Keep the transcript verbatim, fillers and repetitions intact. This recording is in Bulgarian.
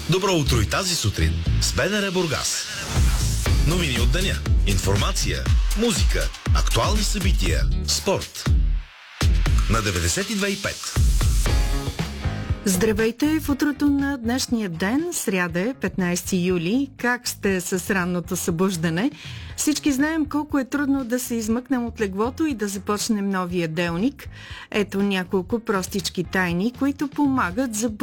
Добро утро и тази сутрин с БНР Бургас. Новини от деня, информация, музика, актуални събития, спорт. На деветдесет и две и пет. Здравейте в утрото на днешния ден, сряда е петнайсети юли. Как сте с ранното събуждане? Всички знаем колко е трудно да се измъкнем от леглото и да започнем новия делник. Ето няколко простички тайни, които помагат за